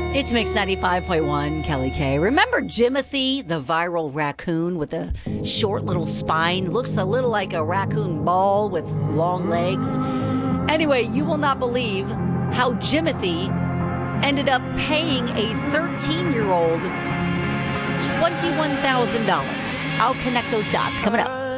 It's Mix 95.1, Kelly K. Remember Jimothy, the viral raccoon with a short little spine? Looks a little like a raccoon ball with long legs. Anyway, you will not believe how Jimothy ended up paying a 13-year-old $21,000. I'll connect those dots coming up.